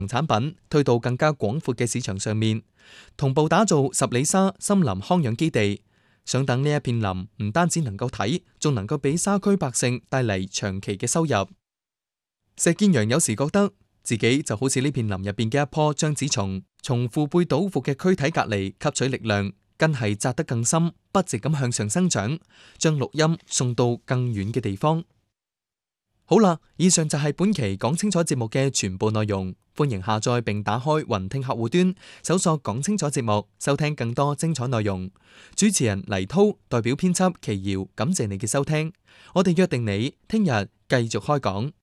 產品推到更加廣闊嘅市場上面，同步打造十里沙森林康養基地，想等呢一片林唔單止能夠睇，仲能夠俾沙區百姓帶嚟長期嘅收入。石建陽有時覺得自己就好似呢片林入邊嘅一棵張子松，從父輩倒伏嘅軀體隔離吸取力量，根係扎得更深，筆直咁向上生長，將錄音送到更遠嘅地方。好啦，以上就係本期講清楚節目嘅全部內容。歡迎下載並打開雲聽客戶端，搜索講清楚節目，收聽更多精彩內容。主持人黎濤代表編輯祁瑤，感謝你嘅收聽。我哋約定你聽日繼續開講。